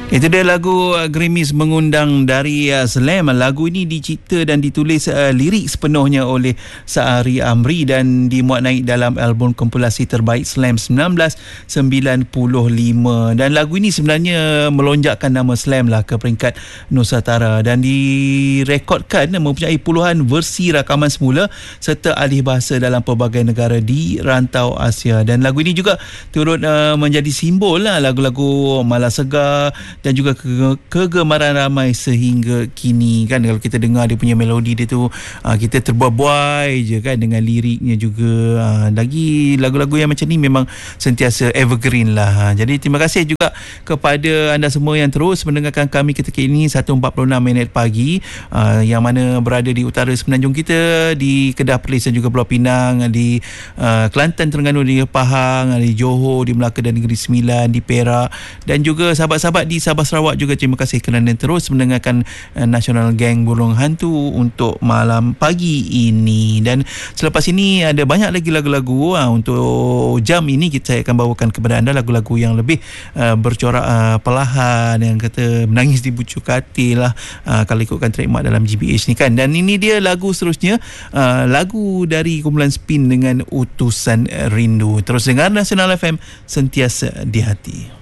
Itu dia lagu Gerimis Mengundang dari Slam. Lagu ini dicipta dan ditulis lirik sepenuhnya oleh Saari Amri dan dimuat naik dalam album kompilasi terbaik Slam 1995. Dan lagu ini sebenarnya melonjakkan nama Slam lah ke peringkat Nusantara dan direkodkan mempunyai puluhan versi rakaman semula serta alih bahasa dalam pelbagai negara di rantau Asia. Dan lagu ini juga turut menjadi simbol lah lagu-lagu Malas Segar dan juga kegemaran ramai sehingga kini kan. Kalau kita dengar dia punya melodi dia tu, kita terbuai je kan dengan liriknya juga. Lagi lagu-lagu yang macam ni memang sentiasa evergreen lah. Jadi terima kasih juga kepada anda semua yang terus mendengarkan kami ketika ini 1.46 pagi, yang mana berada di utara semenanjung kita, di Kedah, Perlis dan juga Pulau Pinang, di Kelantan, Terengganu, di Pahang, di Johor, di Melaka dan Negeri Sembilan, di Perak dan juga sahabat-sahabat di Sabah Sarawak juga. Terima kasih kerana terus mendengarkan National Gang Burung Hantu untuk malam pagi ini. Dan selepas ini ada banyak lagi lagu-lagu. Untuk jam ini saya akan bawakan kepada anda lagu-lagu yang lebih bercorak perlahan, yang kata menangis di bucu katil lah, kalau ikutkan trademark dalam GBH ni kan. Dan ini dia lagu seterusnya, lagu dari kumpulan Spin dengan Utusan Rindu. Terus dengar National FM, sentiasa di hati.